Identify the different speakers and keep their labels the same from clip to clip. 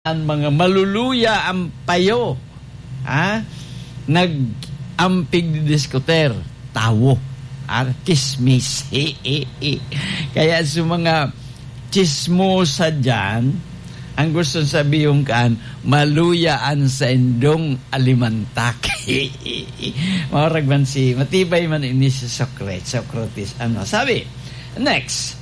Speaker 1: ang mga maluluya ang payo, nag-ampig di diskuter, tawo, kismis. Kaya sa mga chismosa dyan, ang gusto sabihin kan, maluyaan sa indong alimantak. Marag man si, matibay man ini si Socrates. Ano sabi? Next,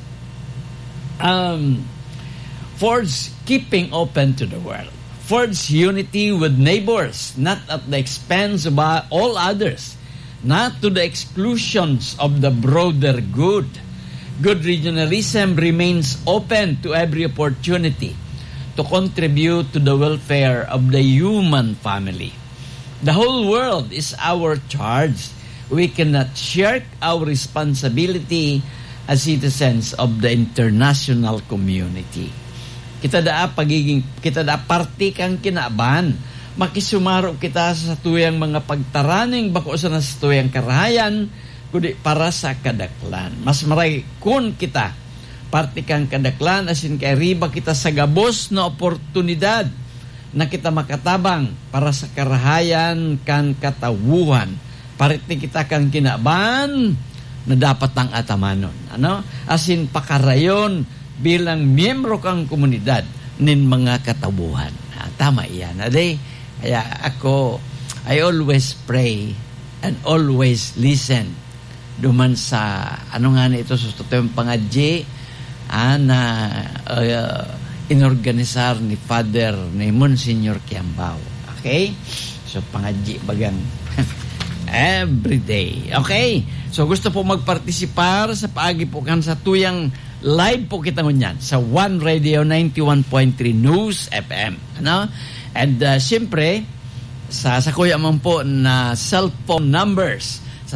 Speaker 1: forge keeping open to the world. Forge unity with neighbors, not at the expense of all others, not to the exclusions of the broader good. Good regionalism remains open to every opportunity to contribute to the welfare of the human family. The whole world is our charge. We cannot shirk our responsibility as citizens of the international community. Kita daa parti kang kinaban, makisumaro kita sa tuyang mga pagtaraning bako sa tuyang karahayan, kundi para sa kadaklan. Mas maray kun kita parti kang kadaklan, asin kay riba kita sa gabos na oportunidad na kita makatabang para sa karahayan kan katawuhan. Parti kita kang kinaban na dapat ang atamanon. Asin pakarayon bilang miyembro kang komunidad nin mga katabuhan. Tama iyan. Kaya ako, I always pray and always listen. Duman sa, ito sa totoong pangadji, na inorganisar ni Father, ni Monsignor Kiambao. Okay? So, pangadji bagang every day. Okay? So, gusto po magpartisipar sa paagi po kan sa tuyang live po kita ngunyan sa One Radio 91.3 News FM. And siyempre, sa kuya man po na cellphone numbers sa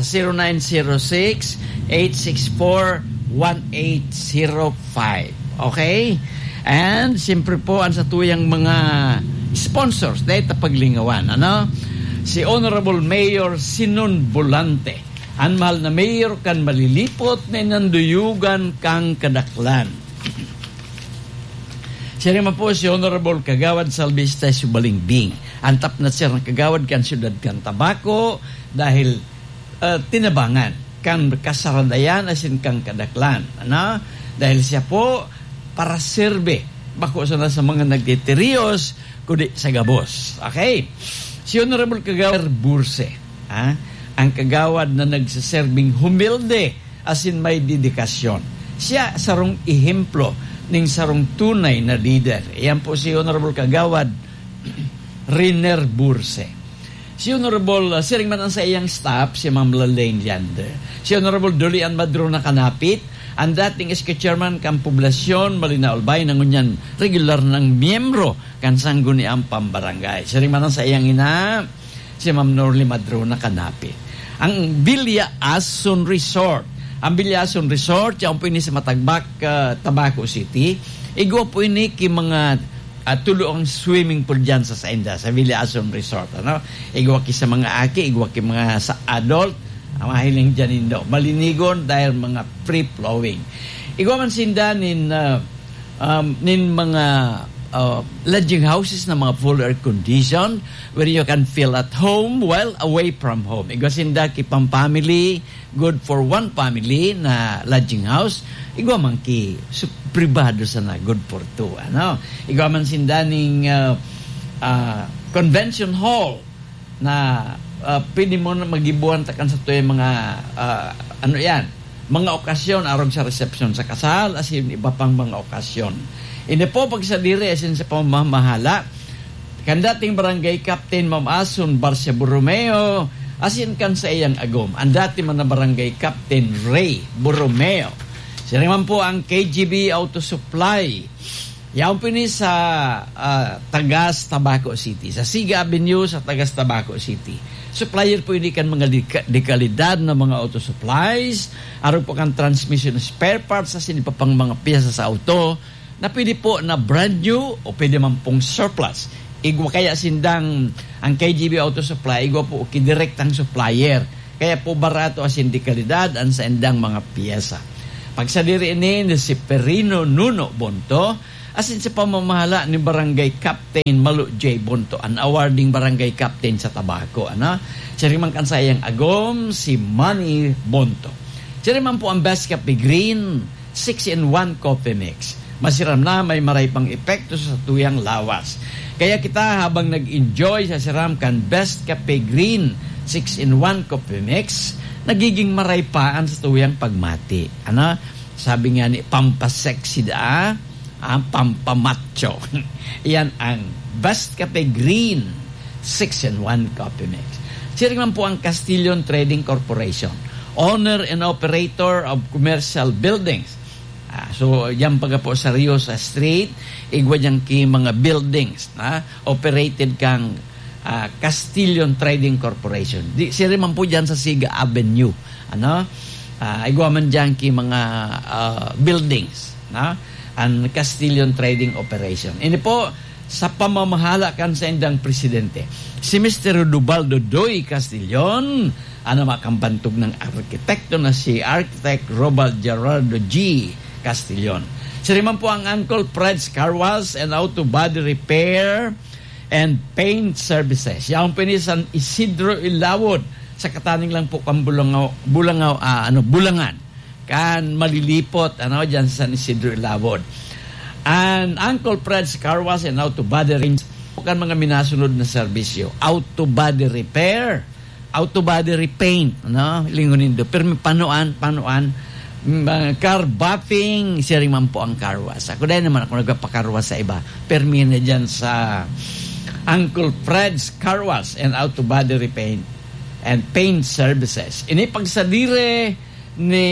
Speaker 1: 0906-864-1805. Okay? And siyempre po, ang sa tuyang mga sponsors, dahil tapaglingawan. Si Honorable Mayor Sinon Volante. Ang mahal na mayor kan malilipot na nanduyugan kang kadaklan. Siya naman po si Honorable Kagawad Salvista Subalingbing. Antap na siya ng Kagawad kan Siyudad kan Tabaco dahil tinabangan kan kasaradayan asin kang kadaklan. Dahil siya po para serve bako sa mga nagtiterios kundi sa gabos. Okay? Si Honorable Kagawad Burse. Ang kagawad na nagsaserbing humilde asin may dedikasyon. Siya sarong ehemplo ng sarong tunay na leader. Iyan po si Honorable Kagawad Riner Burse. Si Honorable siring man ang sa iyang staff, si Ma'am Lalaine Leander. Si Honorable Dolian Madro na kanapit, ang dating SK-chairman kan Poblasyon Malina Albay na ngunyan regular ng miyembro kan sangguniang pambarangay. Siring man ang sa iyang ina, si Ma'am Norly Madro na kanapit. Ang Villa Asun Resort. Ang Villa Asun Resort, yan po ini sa Matagbak, Tabaco City. Igwa po ini ki mga tulo ang swimming pool dyan sa Sainda, sa Villa Asun Resort. Igwa ki sa mga aki, igwa ki mga sa adult, ang mahiling dyan indo. Malinigon dahil mga free-flowing. Igwa man sinda nin mga lodging houses na mga full air condition where you can feel at home while away from home. Igwasinda ki pang family, good for one family na lodging house. Igwa man ki privado sana, good for two. Igwa man sinda ning convention hall na pwede mo na magibuan takan sa tuyo mga mga okasyon aron sa reception sa kasal asin iba pang mga okasyon. Ini po pagsadiri asin sa pamamahala kan dating barangay captain Ma'am Asun Barcia Borromeo asin kan sa iyang agom ang dati man na barangay captain Ray Borromeo. Siya naman po ang KGB Auto Supply. Yaw po ni sa Tagas Tabaco City, sa Siga Avenue sa Tagas Tabaco City. Supplier po ini kan mga dekalidad na mga auto supplies, aron po kan transmission spare parts asin pa pang mga piyesa sa auto na pwede po na brand new o pwede man pong surplus. Igwa kaya sindang ang KGB Auto Supply, igwa po kidirektang supplier. Kaya po barato asin di kalidad ang sa indang mga piyesa. Pag sa diri ini si Perino Nuno Bonto, asin sa pamamahala ni Barangay Captain Malu J. Bonto, an awarding Barangay Captain sa Tabaco. Siya rin man kansayang agom, si Manny Bonto. Siya rin man po ang Best Cafe Green 6-in-1 Coffee Mix. Masiram na, may maray pang epekto sa tuyang lawas. Kaya kita habang nag-enjoy sa siram kan Best Cafe Green 6-in-1 Coffee Mix, nagiging maray paan sa tuyang pagmati. Sabi nga ni, pampasexy da, pampamacho. Yan ang Best Cafe Green 6-in-1 Coffee Mix. Siya rin man po ang Castillon Trading Corporation, owner and operator of commercial buildings. So, yan paga po sa Rio sa street, igwa dyan ki mga buildings operated kang Castillon Trading Corporation. Siya rin man po dyan sa Siga Avenue. Igwa man dyan ki mga buildings. Ang Castillon Trading Operation. Ini po, sa pamamahala kan sa indang presidente, si Mr. Rodubaldo Doy Castillon, makampantog ng arkitekto na si Architect Robert Gerardo G. Castillon. Siya rin po ang Uncle Fred's Car Wash and Auto Body Repair and Paint Services. Yan po ni San Isidro Ilawod. Sa kataning lang po kang Bulangan. Kan malilipot, dyan sa San Isidro Ilawod. And Uncle Fred's Car Wash and Auto Body Repair. Kan mga minasunod na serbisyo. Auto Body Repair. Auto Body Repaint. Lingunin do. Pero may panuan. Car buffing, siya rin man po ang car wash. Ako dahil naman ako nagpapacar wash sa iba. Permi na dyan sa Uncle Fred's Car Wash and Auto Body Repaint and Paint Services. Inipagsadire ni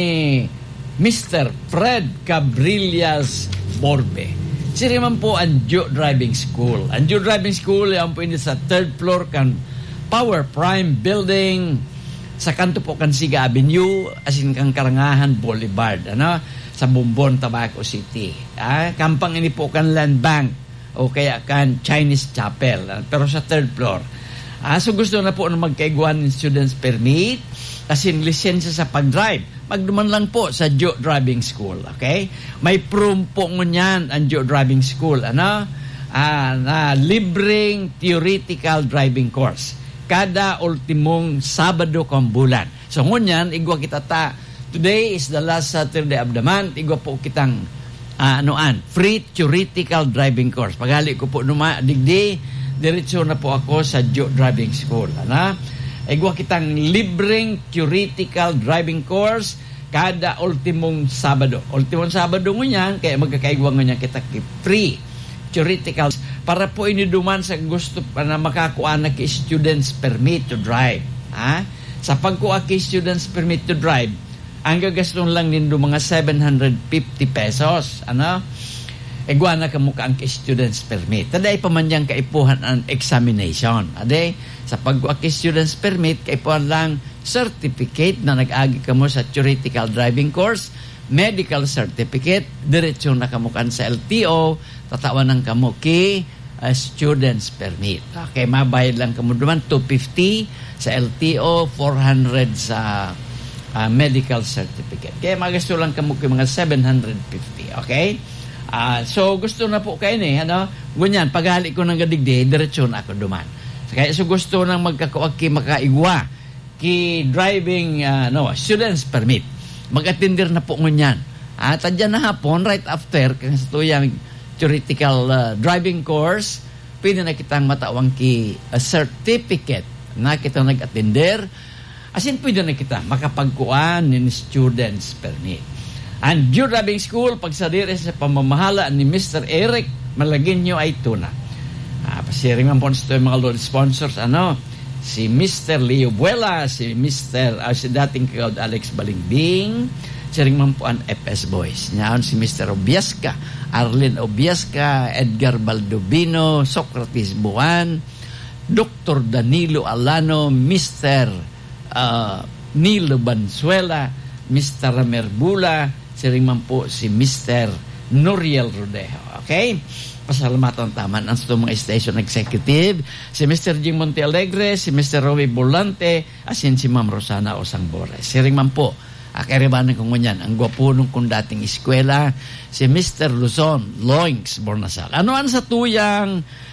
Speaker 1: Mr. Fred Cabrillas Borbe. Siya rin man po ang Joe Driving School. Ang Joe Driving School, yan po ini sa 3rd floor kan Power Prime Building sa kanto po kan Siga Avenue, asin kang Karangahan Boulevard, sa Bumbon, Tabaco City. Kampang ini po kan Land Bank o kaya kan Chinese Chapel, pero sa 3rd floor. So gusto na po na magkaiguan ng students permit, asin lisensya sa pag-drive. Magduman lang po sa Joe Driving School, okay? May prom po ngunyan ang Joe Driving School, libreng theoretical driving course. Kada ultimong Sabado kong bulan. So, ngunyan, igwa kita today is the last Saturday of the month, igwa po kitang, free theoretical driving course. Paghali ko po digdi, diretso na po ako sa Joe Driving School. Igwa kitang libreng theoretical driving course, kada ultimong Sabado. Ultimong Sabado ngunyan, kaya magkakaigwa ngunyan kita free theoretical para po iniduman sa gusto na makakuha na ki students permit to drive. Sa pagkuha ki students permit to drive, ang gagaston lang nindo mga 750 pesos. Igwa na kamuka ang ki students permit. Taday pa man yang kaipuhan ang examination. Sa pagkuha ki students permit, kaipuhan lang certificate na nag-agi ka mo sa theoretical driving course, medical certificate, diretsyon na kamukan sa LTO, tatawan ng kamo ki students permit. Okay, mabayad lang kamo duman 250 sa LTO, 400 sa medical certificate. Kaya magasto lang kamo ki mga 750. Okay? So gusto na po kayo ganyan, paghali ko ng gadigdi, diretsyon ako duman. Kaya so gusto nang magkakuha ki makaigwa ki driving students permit. Mag-atender na po ngunyan. Tadyan na hapon, right after, kung sa tuyang theoretical driving course, pwede na kitang matawang ki certificate na kita nag-attender. Asin pwede na kita makapagkuhan ng students permit. And Joe Driving School, pagsadire sa pamamahala ni Mr. Eric Malagueño ay tuna. Pasiring man po sa mga Lord sponsors, si Mr. Leo Buela, si dating kagawad Alex Balingbing, siring man po ang FS Boys. Ngayon si Mr. Obiasca, Arlene Obiasca, Edgar Baldovino, Socrates Buwan, Dr. Danilo Alano, Mr. Nilo Banzuela, Mr. Ramer Bula, siring man po si Mr. Noriel Rodejo. Okay? Pasalamatan taman ang mga station executive, si Mr. Jing Monte Alegre, si Mr. Roy Bolante, asin si Ma'am Rosana Osangbores. Siring man po Akaribanan ko ngunyan, ang gwapunong kong dating eskwela, si Mr. Luzon, Loings Bornasal. Ano sa tuyang